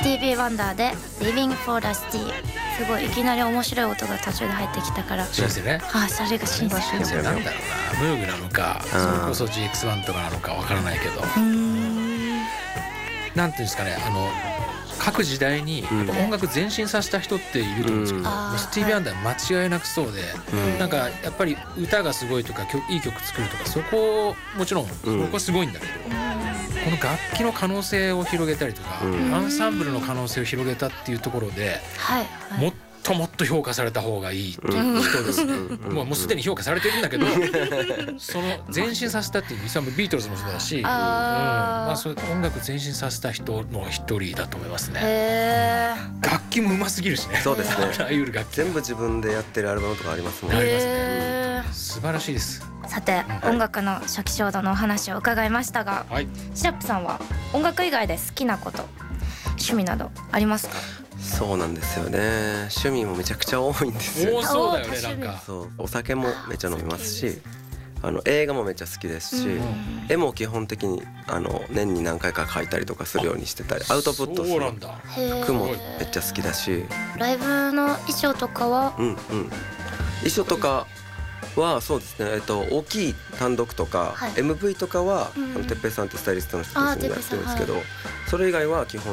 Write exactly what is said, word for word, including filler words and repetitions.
ティービー ワンダーで Living for the City。 すごいいきなり面白い音が途中で入ってきたから、 そうですね。 あ、それが新鮮です。 なんだろうな、ムーグなのか、それこそ ジーエックスワン とかなのかわからないけど、 うーん、 なんていうんですかね、あの各時代にやっぱ音楽前進させた人っていると思うんですけど、 うんもうスティービー・ワンダー間違いなくそうで、 うんなんかやっぱり歌がすごいとかいい曲作るとか、そこもちろんそこすごいんだけど、この楽器の可能性を広げたりとか、 うんアンサンブルの可能性を広げたっていうところで、 はいはい、 もっともっと評価された方がいいっていう人ですね。もうもうすでに評価されてるんだけど、その前進させたっていう実はビートルズもそうだし、うん、 あー、 まあそう音楽前進させた人の一人だと思いますね。 へー、 楽器もうますぎるしね。 そうですねあらゆる楽器全部自分でやってるアルバムとかありますもんね。 へー。 素晴らしいです。 さて、 うん音楽の初期衝動のお話を伺いましたが、 はい。 シラップさんは音楽以外で好きなこと、趣味などありますか？ そうなんですよね。趣味もめちゃくちゃ多いんですよ。 多そうだよね、 多趣味なんか。 そう、お酒もめっちゃ飲みますし、あの映画もめっちゃ好きですし、 うん絵も基本的にあの年に何回か描いたりとかするようにしてたり、アウトプットするそうなんだ。 へー。 服もめっちゃ好きだし、 ライブの衣装とかは、 うんうん、衣装とかはそうですね、えっと大きい単独とか、 はい、 エムブイ とかは、 うんうん、 あのてっぺいさんってスタイリストの人と一緒にやってるんですけど、 あーてっぺいさん、はい、 それ以外は基本